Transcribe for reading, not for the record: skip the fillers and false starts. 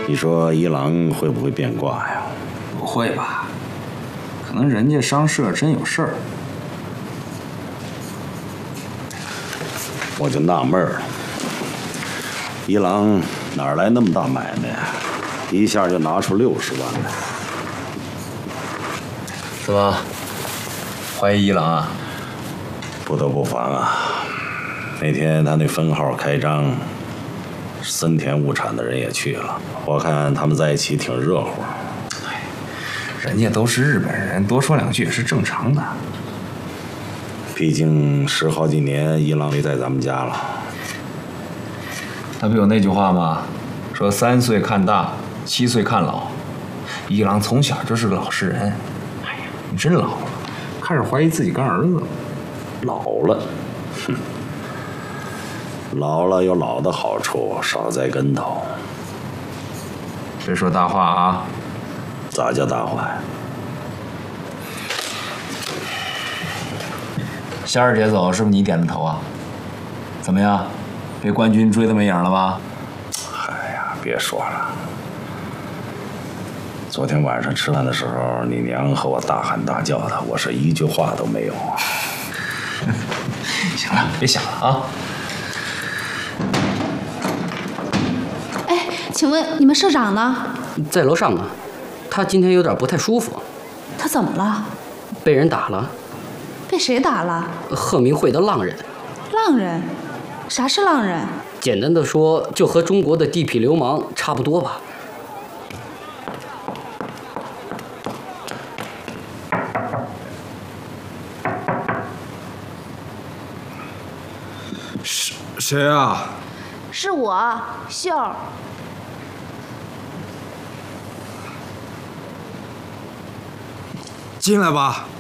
你说伊朗会不会变卦呀？ 不会吧？可能人家商社真有事儿。 我就纳闷了，伊朗哪来那么大买卖呀？一下就拿出60万来。 怎么怀疑伊朗啊？ 不得不防啊！那天他那分号开张，森田物产的人也去了，我看他们在一起挺热乎。 人家都是日本人，多说2句也是正常的。 毕竟10好几年伊朗没在咱们家了。 那不有那句话吗？说3岁看大，7岁看老。伊朗从小就是个老实人。哎呀，你真老了，开始怀疑自己干儿子了。 老了，哼，老了有老的好处，少栽跟头。 别说大话啊！ 咋叫大话呀？ 仙儿姐走是不是你点的头啊？怎么样，被冠军追得没影了吧？ 哎呀，别说了。昨天晚上吃饭的时候，你娘和我大喊大叫的，我是一句话都没有。 行了，别想了啊！ 哎，请问你们社长呢？ 在楼上呢，他今天有点不太舒服。 他怎么了？ 被人打了。 被谁打了？ 鹤鸣会的浪人。 浪人？啥是浪人？ 简单的说，就和中国的地痞流氓差不多吧。 谁啊？ 是我，秀儿。 进来吧。